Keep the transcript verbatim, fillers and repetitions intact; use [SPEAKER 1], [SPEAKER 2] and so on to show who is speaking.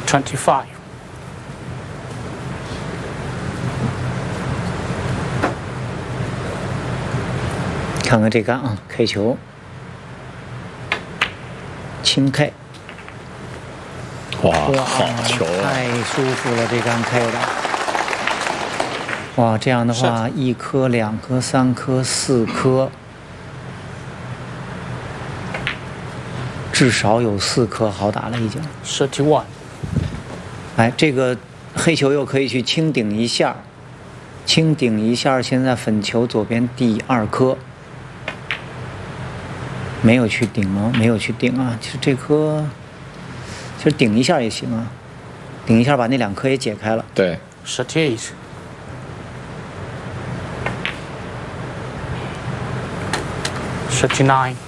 [SPEAKER 1] twenty-five.
[SPEAKER 2] 看看这杆啊 ，K 球，轻 K。
[SPEAKER 3] 哇，好球啊！
[SPEAKER 2] 太舒服了，这杆 K 的。哇，这样的话，一颗、两颗、三颗、四颗，至少有四颗好打了，已经。
[SPEAKER 1] thirty-one.
[SPEAKER 2] 哎，这个黑球又可以去轻顶一下，轻顶一下。现在粉球左边第二颗。 没有去顶啊，没有去顶啊。其实这颗，其实顶一下也行啊，顶一下把那两颗也解开了。
[SPEAKER 3] 对
[SPEAKER 1] thirty-eight. thirty-nine.